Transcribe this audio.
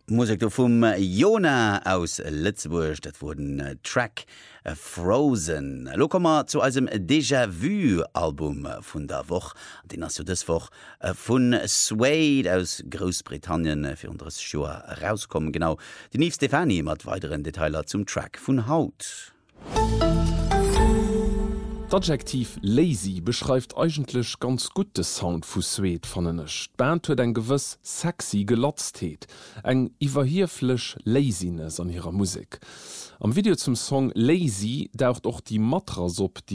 Musik vum Jona aus Lützeburg, dat wurden Track Frozen. Lo kommmer zu einem Déjà-vu-Album vun der Woch, den as du des Woch vun Suede aus Großbritannien fir unseres Joer rauskommen. Genau, die Nive Stefani mat weiteren Detailer zum Track vun Haut. D'Adjektiv lazy beschreift eigentlich ganz gute Sound vu Suede fannnech. Band huet eng gewëss sexy Gelotztheet, eng iwwerhirflech Laziness an ihrer Musik. Am Video zum Song Lazy daucht auch die Matras op, die